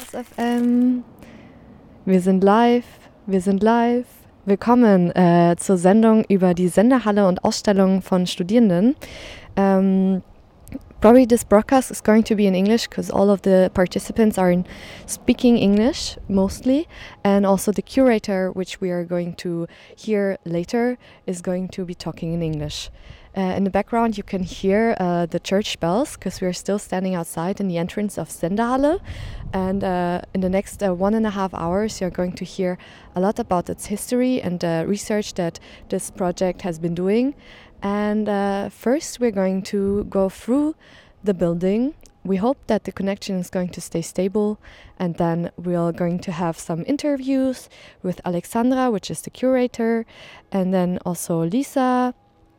Bauhaus FM. Wir sind live, wir sind live. Willkommen zur Sendung über die Sendehalle und Ausstellungen von Studierenden. Probably this broadcast is going to be in English because all of the participants are speaking English mostly, and also the curator, which we are going to hear later, is going to be talking in English. In the background you can hear the church bells because we are still standing outside in the entrance of Sendehalle, and in the next 1.5 hours you're going to hear a lot about its history and research that this project has been doing. And first we're going to go through the building. We hope that the connection is going to stay stable, and then we're going to have some interviews with Alexandra, which is the curator, and then also Lisa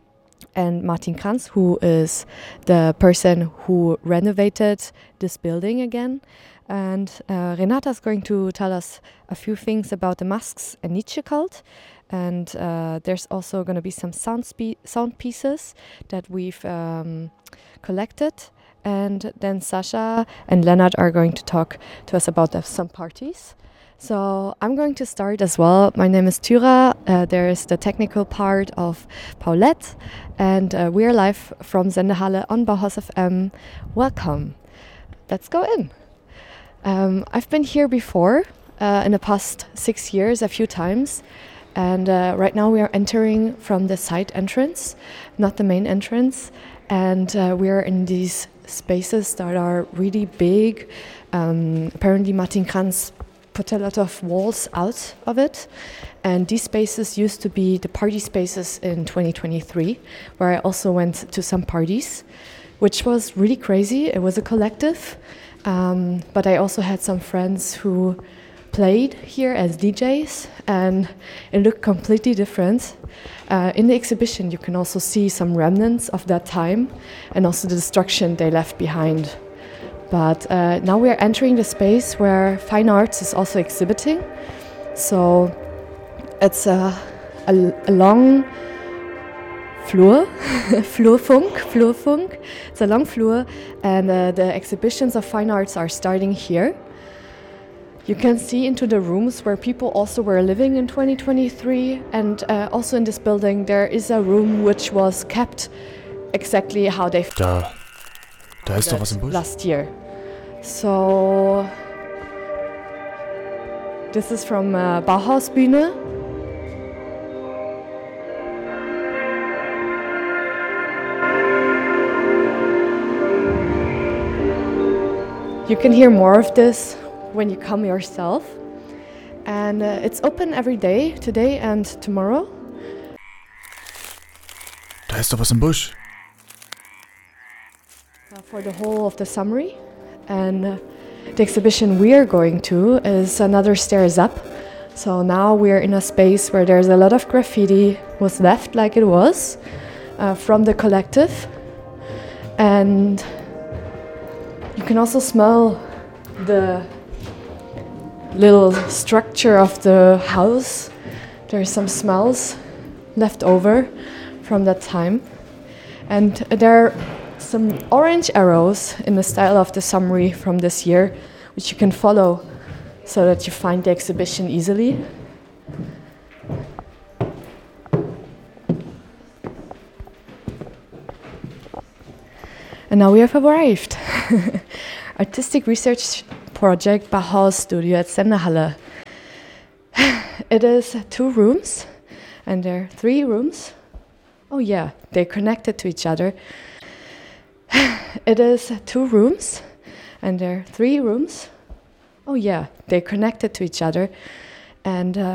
and Martin Kranz, who is the person who renovated this building again. And Renata is going to tell us a few things about the masks and Nietzsche cult. And there's also going to be some sound pieces that we've collected. And then Sasha and Leonard are going to talk to us about some parties. So I'm going to start as well. My name is Tyra. There is the technical part of Paulette. And we're live from Sendehalle on Bauhaus FM. Welcome. Let's go in. I've been here before in the past 6 years a few times. And right now we are entering from the side entrance, not the main entrance. And we are in these spaces that are really big. Apparently Martin Kranz put a lot of walls out of it. And these spaces used to be the party spaces in 2023, where I also went to some parties, which was really crazy. It was a collective. But I also had some friends who played here as DJs, and it looked completely different. In the exhibition you can also see some remnants of that time and also the destruction they left behind. But now we are entering the space where Fine Arts is also exhibiting. So it's a long Flur, Flurfunk. It's a long Flur, and the exhibitions of Fine Arts are starting here. You can see into the rooms where people also were living in 2023, and also in this building there is a room which was kept exactly how they Da ist doch was im Busch. last year. So this is from Bauhaus Bühne. You can hear more of this when you come yourself, and it's open every day, today and tomorrow. Da ist doch was im Busch. For the whole of the summer. And the exhibition we are going to is another stairs up. So now we're in a space where there's a lot of graffiti was left like it was from the collective, and you can also smell the little structure of the house. There's some smells left over from that time. And there are some orange arrows in the style of the summary from this year, which you can follow so that you find the exhibition easily. And now we have arrived. Artistic Research Project Bauhaus Studio at Sendehalle. It is 2 rooms, and there are 3 rooms. Oh yeah, they're connected to each other. It is 2 rooms, and there are 3 rooms. Oh yeah, they're connected to each other. And